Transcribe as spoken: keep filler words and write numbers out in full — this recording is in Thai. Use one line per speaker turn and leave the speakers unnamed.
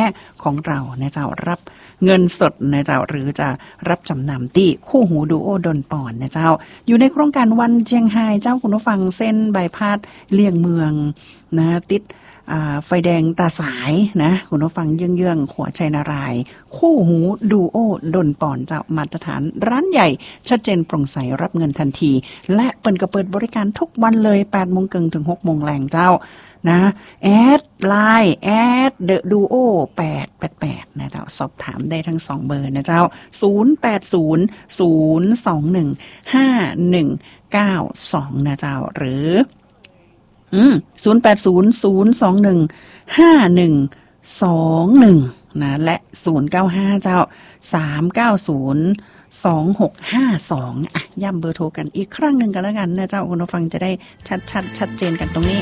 ของเรานะเจ้ารับเงินสดนะเจ้าหรือจะรับจำนำที่คู่หูดูโอดนปอนนะเจ้าอยู่ในโครงการวันเจียงไฮ้เจ้าคุณผู้ฟังเส้นใบพัดเลี่ยงเมืองนะติดไฟแดงตาสายนะคุณผู้ฟังเยื่องๆขัวชัยนารายคู่หูดูโอดนปอนเจ้ามาตรฐานร้านใหญ่ชัดเจนโปร่งใสรับเงินทันทีและเปิดก็เปิดบริการทุกวันเลยแปดโมงครึ่งถึงหกโมงแรงเจ้านะแอดไลน์แอดเดอะดูโอแปดแปดแปดนะเจ้าสอบถามได้ทั้งสองเบอร์นะเจ้าศูนย์ แปด ศูนย์ ศูนย์ สอง หนึ่ง ห้า หนึ่ง เก้า สองนะเจ้าหรืออืมศูนย์ แปด ศูนย์ ศูนย์ สอง หนึ่ง ห้า หนึ่ง สอง หนึ่งนะและศูนย์ เก้า ห้าเจ้าสาม เก้า ศูนย์ สอง หก ห้า สองอ่ะย้ำเบอร์โทรกันอีกครั้งนึงกันแล้วกันนะเจ้าคุณผู้ฟังจะได้ชัดๆชัดเจนกันตรงนี้